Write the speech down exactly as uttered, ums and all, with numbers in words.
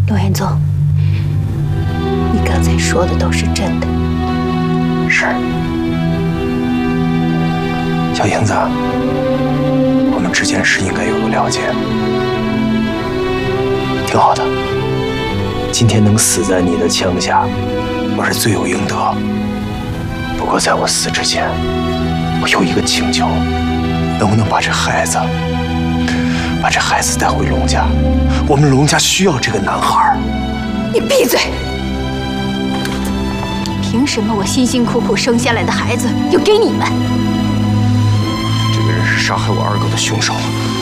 龙元宗，你刚才说的都是真的。 是。小英子，我们之间是应该有个了解，挺好的。今天能死在你的枪下，我是罪有应得。不过在我死之前，我有一个请求，能不能把这孩子，把这孩子带回龙家？我们龙家需要这个男孩。 你闭嘴！凭什么我辛辛苦苦生下来的孩子要给你们？ 这个人是杀害我二哥的凶手。